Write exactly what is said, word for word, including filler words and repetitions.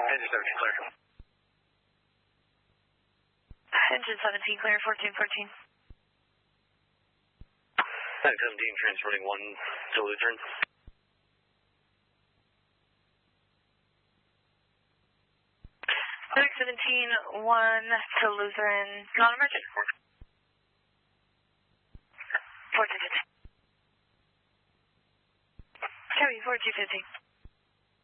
Engine seventeen, clear. Engine seventeen, clear, fourteen fourteen. Flight seventeen, transporting one to Lutheran. Flight seventeen, one to Lutheran, non-emergent. fourteen fifteen. Carry four two fifteen.